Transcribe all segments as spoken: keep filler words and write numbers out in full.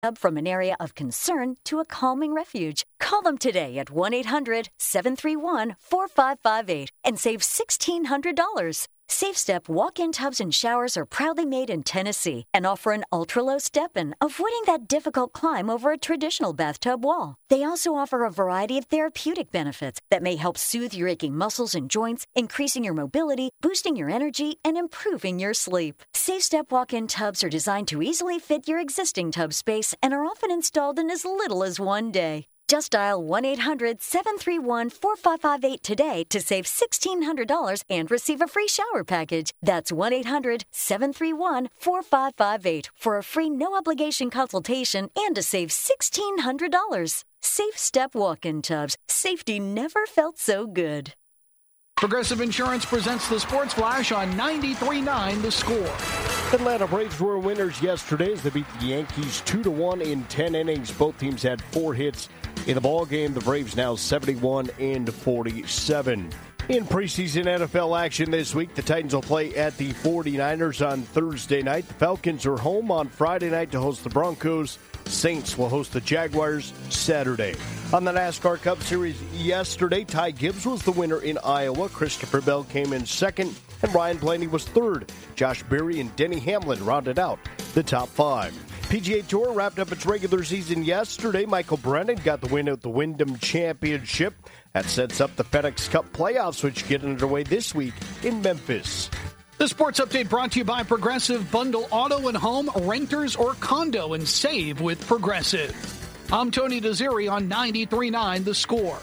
Tub from an area of concern to a calming refuge. Call them today at one eight hundred seven three one four five five eight and save sixteen hundred dollars. SafeStep walk-in tubs and showers are proudly made in Tennessee and offer an ultra-low step-in, avoiding that difficult climb over a traditional bathtub wall. They also offer a variety of therapeutic benefits that may help soothe your aching muscles and joints, increasing your mobility, boosting your energy, and improving your sleep. SafeStep walk-in tubs are designed to easily fit your existing tub space and are often installed in as little as one day. Just dial one eight hundred seven three one four five five eight today to save sixteen hundred dollars and receive a free shower package. That's one eight hundred seven three one four five five eight for a free no-obligation consultation and to save sixteen hundred dollars. Safe Step walk-in tubs. Safety never felt so good. Progressive Insurance presents the Sports Flash on ninety-three point nine The Score. Atlanta Braves were winners yesterday as they beat the Yankees two to one in ten innings. Both teams had four hits in the ball game. The Braves now seventy-one and forty-seven. In preseason N F L action this week, the Titans will play at the forty-niners on Thursday night. The Falcons are home on Friday night to host the Broncos. Saints will host the Jaguars Saturday. On the NASCAR Cup Series yesterday, Ty Gibbs was the winner in Iowa. Christopher Bell came in second, and Ryan Blaney was third. Josh Berry and Denny Hamlin rounded out the top five. P G A Tour wrapped up its regular season yesterday. Michael Brennan got the win at the Wyndham Championship. That sets up the FedEx Cup playoffs, which get underway this week in Memphis. The Sports Update brought to you by Progressive. Bundle auto and home, renters, or condo and save with Progressive. I'm Tony Desiri on ninety-three point nine The Score.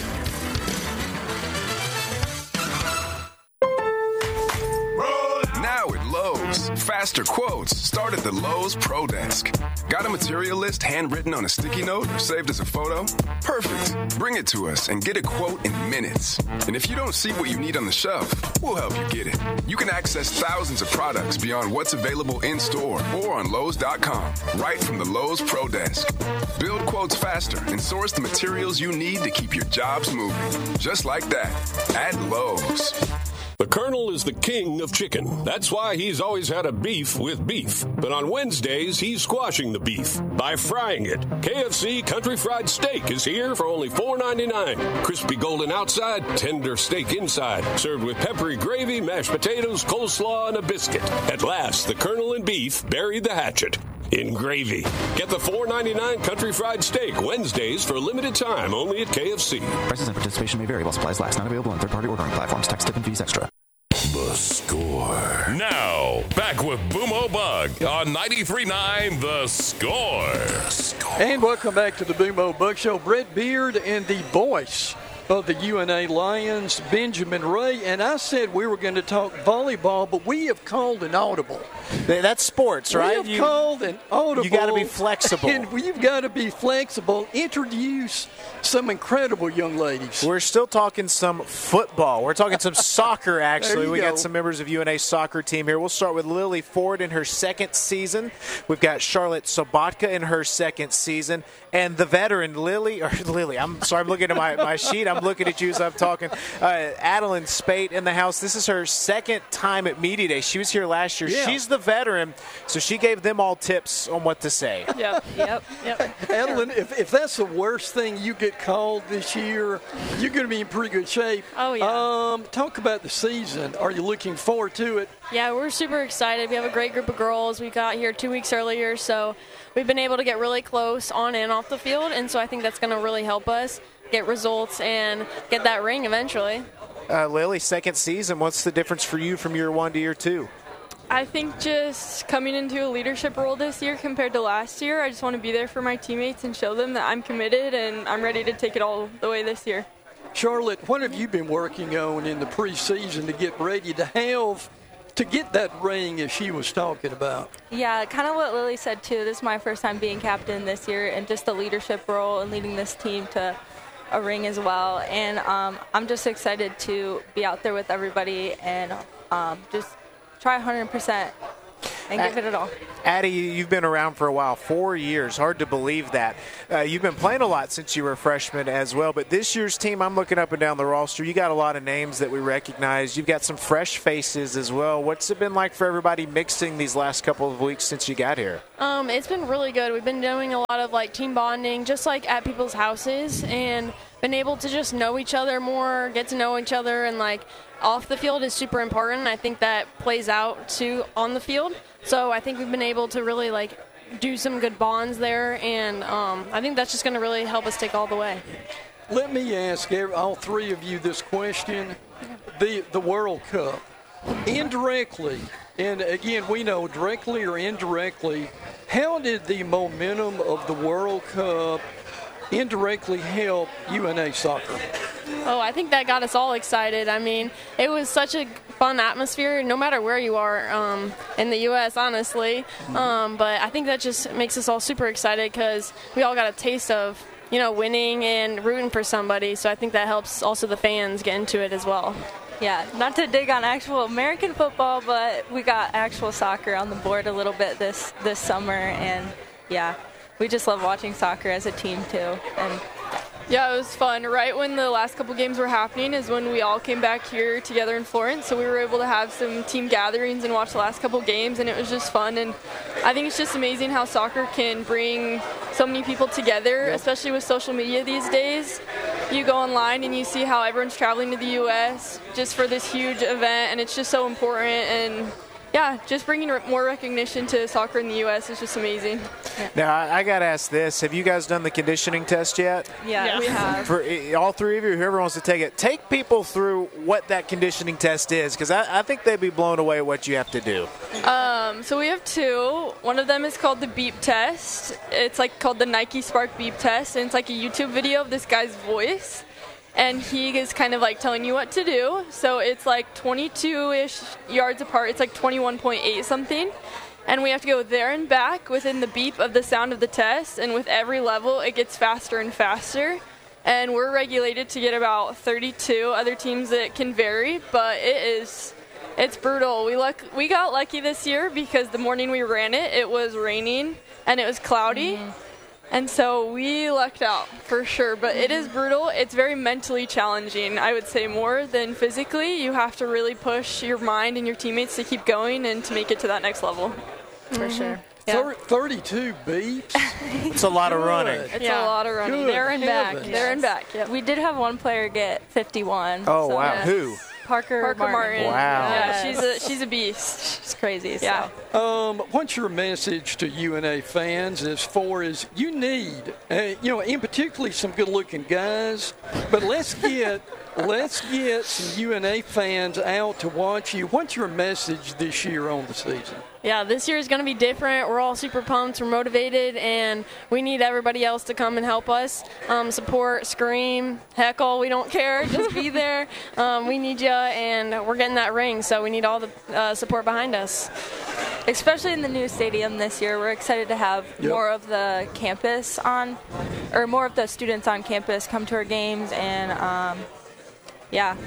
Now at Lowe's, faster quotes start at the Lowe's Pro Desk. Got a material list handwritten on a sticky note or saved as a photo? Perfect. Bring it to us and get a quote in minutes. And if you don't see what you need on the shelf, we'll help you get it. You can access thousands of products beyond what's available in store or on Lowe's dot com, right from the Lowe's Pro Desk. Build quotes faster and source the materials you need to keep your jobs moving. Just like that, at Lowe's. The Colonel is the king of chicken. That's why he's always had a beef with beef. But on Wednesdays, he's squashing the beef by frying it. K F C Country Fried Steak is here for only four ninety-nine. Crispy golden outside, tender steak inside. Served with peppery gravy, mashed potatoes, coleslaw, and a biscuit. At last, the Colonel and beef buried the hatchet in gravy. Get the four ninety-nine Country Fried Steak Wednesdays for a limited time only at K F C. Prices and participation may vary while supplies last. Not available on third-party ordering platforms. Tax, tip, and fees extra. The Score. Now, back with Boomo Bug on ninety-three point nine The Score. The Score. And welcome back to the Boomo Bug Show. Brett Beard and the voice of the U N A Lions, Benjamin Ray. And I said we were going to talk volleyball, but we have called an audible. That's sports, right? We have you, called an audible. You got to be flexible. And you've got to be flexible. Introduce some incredible young ladies. We're still talking some football. We're talking some soccer, actually. We go. got some members of U N A's soccer team here. We'll start with Lily Ford in her second season. We've got Charlotte Sobotka in her second season. And the veteran, Lily, or Lily, I'm sorry, I'm looking at my, my sheet. I'm looking at you as I'm talking. Uh, Adeline Spate in the house. This is her second time at Media Day. She was here last year. Yeah. She's the veteran, so she gave them all tips on what to say. Yep, yep, yep. Adeline, if, if that's the worst thing you get called this year, you're going to be in pretty good shape. Oh, yeah. Um, talk about the season. Are you looking forward to it? Yeah, we're super excited. We have a great group of girls. We got here two weeks earlier, so we've been able to get really close on and off the field, and so I think that's going to really help us get results and get that ring eventually. Uh, Lily, second season, what's the difference for you from year one to year two? I think just coming into a leadership role this year compared to last year, I just want to be there for my teammates and show them that I'm committed and I'm ready to take it all the way this year. Charlotte, what have you been working on in the preseason to get ready to have to get that ring as she was talking about? Yeah, kind of what Lily said too. This is my first time being captain this year and just the leadership role and leading this team to a ring as well. And um, I'm just excited to be out there with everybody and um, just try one hundred percent. and give it it all. Addie, you've been around for a while, four years. Hard to believe that. Uh, you've been playing a lot since you were a freshman as well, but this year's team, I'm looking up and down the roster. You got a lot of names that we recognize. You've got some fresh faces as well. What's it been like for everybody mixing these last couple of weeks since you got here? Um, it's been really good. We've been doing a lot of like team bonding, just like at people's houses, and been able to just know each other more, get to know each other, and like off the field is super important. I think that plays out too on the field. So I think we've been able to really like do some good bonds there, and um, I think that's just going to really help us take all the way. Let me ask all three of you this question. The the World Cup, indirectly, and again, we know directly or indirectly, how did the momentum of the World Cup indirectly help U N A soccer? Oh, I think that got us all excited. I mean, it was such a fun atmosphere, no matter where you are um, in the U S, honestly. Um, but I think that just makes us all super excited because we all got a taste of, you know, winning and rooting for somebody. So I think that helps also the fans get into it as well. Yeah, not to dig on actual American football, but we got actual soccer on the board a little bit this, this summer. And, yeah, we just love watching soccer as a team, too. And yeah, it was fun. Right when the last couple games were happening is when we all came back here together in Florence, so we were able to have some team gatherings and watch the last couple games, and it was just fun. And I think it's just amazing how soccer can bring so many people together, especially with social media these days. You go online and you see how everyone's traveling to the U S just for this huge event, and it's just so important. And yeah, just bringing more recognition to soccer in the U S is just amazing. Yeah. Now, I, I got to ask this. Have you guys done the conditioning test yet? Yeah, yeah. we have. For all three of you, whoever wants to take it, take people through what that conditioning test is, because I, I think they'd be blown away at what you have to do. Um, so we have two. One of them is called the beep test. It's like called the Nike Spark beep test, and it's like a YouTube video of this guy's voice. And he is kind of like telling you what to do. So it's like twenty-two-ish yards apart. It's like twenty-one point eight something. And we have to go there and back within the beep of the sound of the test. And with every level, it gets faster and faster. And we're regulated to get about thirty-two. Other teams, it can vary, but it is, it's brutal. We luck, we got lucky this year because the morning we ran it, it was raining and it was cloudy. Mm-hmm. And so we lucked out for sure, but it is brutal. It's very mentally challenging, I would say, more than physically. You have to really push your mind and your teammates to keep going and to make it to that next level. For mm-hmm. sure. Yeah. thirty-two beeps. It's a lot of running. It's yeah. a lot of running. Good there and heavens. back. There and back. Yep. We did have one player get fifty-one. Oh, so wow. yes. Who? Parker, Parker Martin. Martin. Wow. Yeah, she's a she's a beast. She's crazy. Yeah. So. Um, what's your message to U N A fans as far as you need, uh, you know, in particularly some good-looking guys, but let's get let's get some U N A fans out to watch you. What's your message this year on the season? Yeah, this year is going to be different. We're all super pumped. We're motivated, and we need everybody else to come and help us. Um, support, scream, heckle. We don't care. Just be there. Um, we need you, and we're getting that ring, so we need all the uh, support behind us. Especially in the new stadium this year, we're excited to have yep. more of the campus on, or more of the students on campus come to our games, and um, yeah.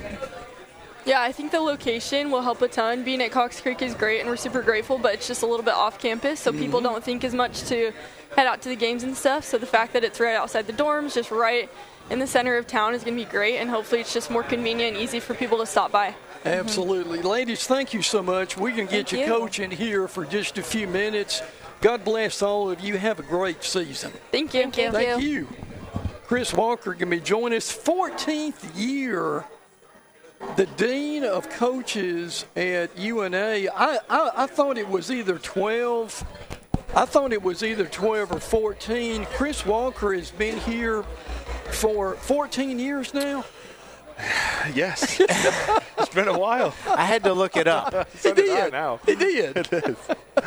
Yeah, I think the location will help a ton. Being at Cox Creek is great, and we're super grateful, but it's just a little bit off campus, so mm-hmm. people don't think as much to head out to the games and stuff. So the fact that it's right outside the dorms, just right in the center of town, is going to be great, and hopefully it's just more convenient and easy for people to stop by. Absolutely. Mm-hmm. Ladies, thank you so much. We can get thank your you. coach in here for just a few minutes. God bless all of you. Have a great season. Thank you. Thank you. Thank you. Chris Walker can be joining us, fourteenth year, the Dean of Coaches at U N A. I, I, I thought it was either twelve. I thought it was either twelve or fourteen. Chris Walker has been here for fourteen years now. Yes. It's been a while. I had to look it up. So did did I now. It did. It is.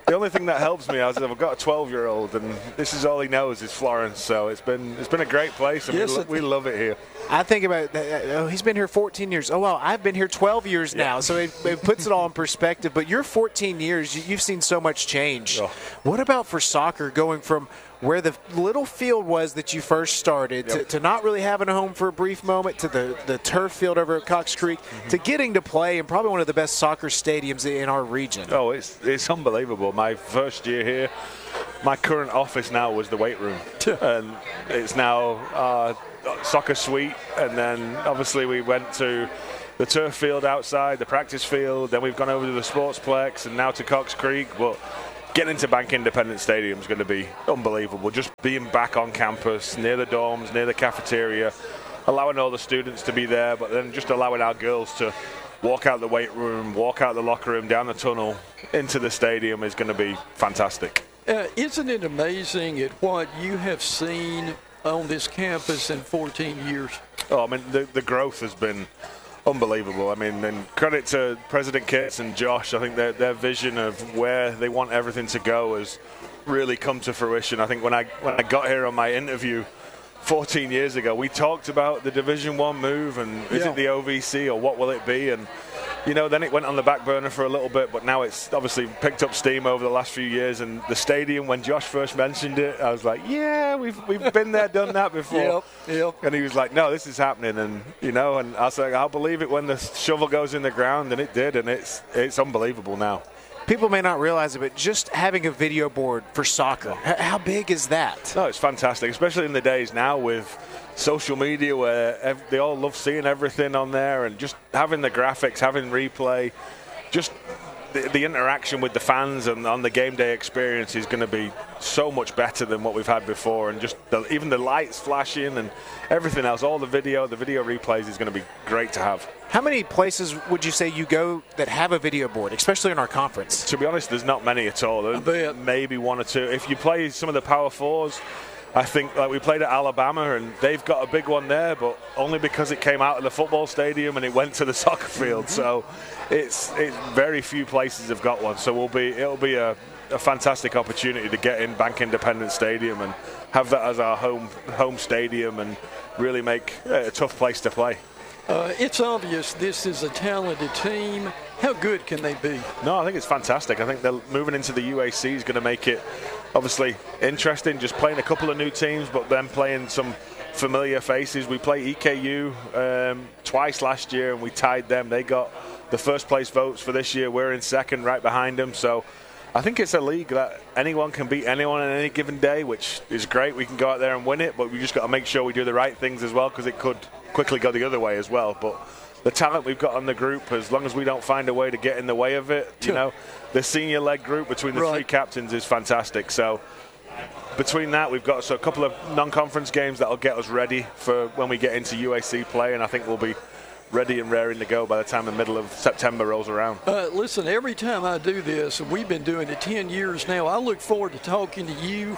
The only thing that helps me is I've got a twelve-year-old, and this is all he knows is Florence. So it's been it's been a great place, and yes, we, lo- we love it here. I think about that. Oh, he's been here fourteen years. Oh, wow, I've been here twelve years yeah. now. So it, it puts it all in perspective. But you're fourteen years. You've seen so much change. Oh. What about for soccer going from where the little field was that you first started yep. to, to not really having a home for a brief moment to the, the turf field over at Cox Creek mm-hmm. to getting to play in probably one of the best soccer stadiums in our region? Oh, it's it's unbelievable. My first year here, my current office now was the weight room. And it's now uh, soccer suite. And then obviously we went to the turf field outside, the practice field. Then we've gone over to the Sportsplex and now to Cox Creek. But getting into Bank Independent Stadium is going to be unbelievable. Just being back on campus, near the dorms, near the cafeteria, allowing all the students to be there, but then just allowing our girls to walk out the weight room, walk out the locker room, down the tunnel, into the stadium is going to be fantastic. Uh, isn't it amazing at what you have seen on this campus in fourteen years? Oh, I mean, the, the growth has been unbelievable. I mean, and credit to President Kitts and Josh. I think their their vision of where they want everything to go has really come to fruition. I think when I when I got here on my interview fourteen years ago, we talked about the Division One move and is yeah. it the O V C or what will it be? And you know, then it went on the back burner for a little bit, but now it's obviously picked up steam over the last few years. And the stadium, when Josh first mentioned it, I was like, yeah, we've we've been there, done that before. Yep, yep. And he was like, no, this is happening. And, you know, and I was like, I'll believe it when the shovel goes in the ground, and it did, and it's it's unbelievable now. People may not realize it, but just having a video board for soccer, how big is that? No, it's fantastic, especially in the days now with social media where ev- they all love seeing everything on there, and just having the graphics, having replay, just the, the interaction with the fans and on the game day experience is going to be so much better than what we've had before. And just the, even the lights flashing and everything else, all the video, the video replays is going to be great to have. How many places would you say you go that have a video board, especially in our conference? To be honest, there's not many at all. There's maybe one or two. If you play some of the Power Fours, I think like we played at Alabama, and they've got a big one there, but only because it came out of the football stadium and it went to the soccer field. So it's, it's very few places have got one. So we'll be it'll be a, a fantastic opportunity to get in Bank Independent Stadium and have that as our home home stadium and really make it a tough place to play. Uh, it's obvious this is a talented team. How good can they be? No, I think it's fantastic. I think they're moving into the U A C is going to make it obviously interesting, just playing a couple of new teams, but then playing some familiar faces. We played E K U um, twice last year, and we tied them. They got the first place votes for this year. We're in second, right behind them. So I think it's a league that anyone can beat anyone on any given day, which is great. We can go out there and win it, but we just got to make sure we do the right things as well, because it could quickly go the other way as well. But the talent we've got on the group, as long as we don't find a way to get in the way of it, you know, the senior leg group between the right. three captains is fantastic. So between that, we've got so a couple of non-conference games that'll get us ready for when we get into U A C play, and I think we'll be ready and raring to go by the time the middle of September rolls around. Uh, listen, every time I do this, and we've been doing it ten years now, I look forward to talking to you.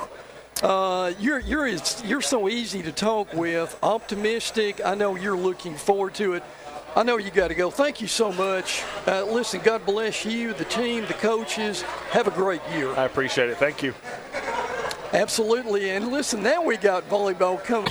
Uh, you're you're you're so easy to talk with, optimistic. I know you're looking forward to it. I know you got to go. Thank you so much. Uh, listen, God bless you, the team, the coaches. Have a great year. I appreciate it. Thank you. Absolutely. And listen, now we got volleyball coming.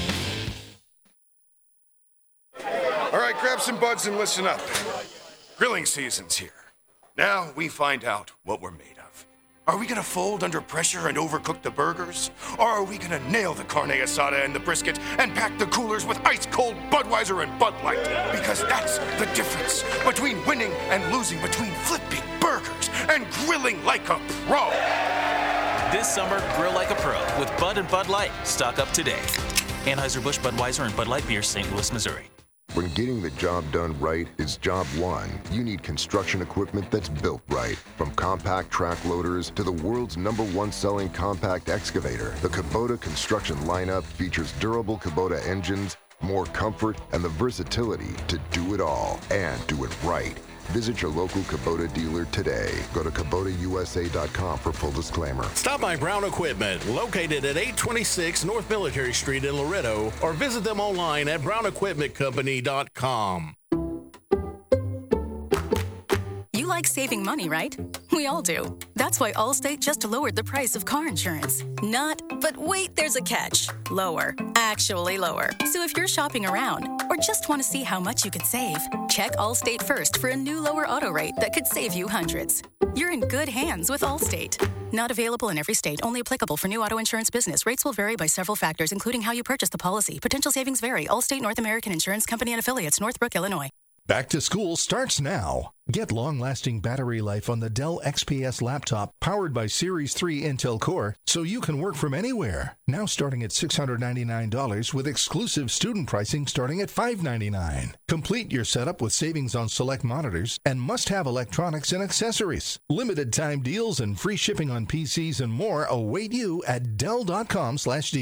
All right, grab some buds and listen up. Grilling season's here. Now we find out what we're made of. Are we going to fold under pressure and overcook the burgers? Or are we going to nail the carne asada and the brisket and pack the coolers with ice-cold Budweiser and Bud Light? Because that's the difference between winning and losing, between flipping burgers and grilling like a pro. This summer, grill like a pro with Bud and Bud Light. Stock up today. Anheuser-Busch, Budweiser, and Bud Light Beer, Saint Louis, Missouri. When getting the job done right is job one, you need construction equipment that's built right. From compact track loaders to the world's number one selling compact excavator, the Kubota construction lineup features durable Kubota engines, more comfort, and the versatility to do it all and do it right. Visit your local Kubota dealer today. Go to Kubota U S A dot com for full disclaimer. Stop by Brown Equipment, located at eight twenty-six North Military Street in Loretto, or visit them online at brown equipment company dot com. You like saving money, right? We all do. That's why Allstate just lowered the price of car insurance. Not, but wait, there's a catch. Lower. Actually lower. So if you're shopping around or just want to see how much you could save, check Allstate first for a new lower auto rate that could save you hundreds. You're in good hands with Allstate. Not available in every state. Only applicable for new auto insurance business. Rates will vary by several factors, including how you purchase the policy. Potential savings vary. Allstate North American Insurance Company and Affiliates, Northbrook, Illinois. Back to school starts now. Get long-lasting battery life on the Dell X P S laptop powered by Series three Intel Core so you can work from anywhere. Now starting at six hundred ninety-nine dollars with exclusive student pricing starting at five hundred ninety-nine dollars. Complete your setup with savings on select monitors and must-have electronics and accessories. Limited time deals and free shipping on P Cs and more await you at Dell dot com slash deals.